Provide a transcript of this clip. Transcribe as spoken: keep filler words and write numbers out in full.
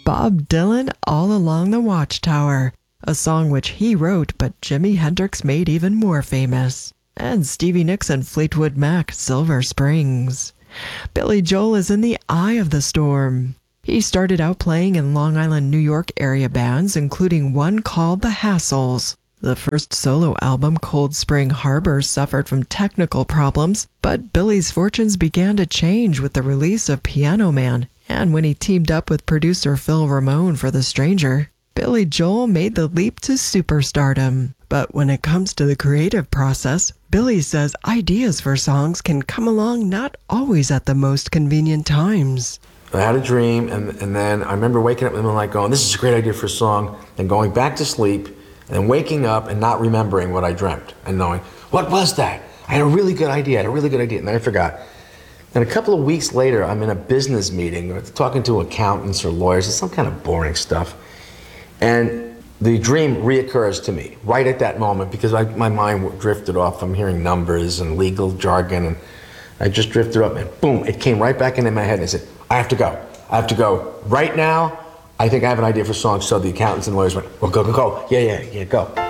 Bob Dylan, All Along the Watchtower, a song which he wrote but Jimi Hendrix made even more famous. And Stevie Nicks and Fleetwood Mac, Silver Springs. Billy Joel is in the eye of the storm. He started out playing in Long Island, New York area bands, including one called The Hassles. The first solo album, Cold Spring Harbor, suffered from technical problems, but Billy's fortunes began to change with the release of Piano Man, and when he teamed up with producer Phil Ramone for The Stranger. Billy Joel made the leap to superstardom. But when it comes to the creative process, Billy says ideas for songs can come along not always at the most convenient times. I had a dream, and, and then I remember waking up in the middle of the night going, this is a great idea for a song, and going back to sleep, and then waking up and not remembering what I dreamt, and knowing, what was that? I had a really good idea, I had a really good idea, and then I forgot. And a couple of weeks later, I'm in a business meeting, talking to accountants or lawyers, it's some kind of boring stuff, and the dream reoccurs to me right at that moment because I, my mind drifted off from hearing numbers and legal jargon, and I just drifted up, and boom, it came right back into my head, and I said, I have to go. I have to go right now. I think I have an idea for songs. So the accountants and lawyers went, well, go, go, go. Yeah, yeah, yeah, go.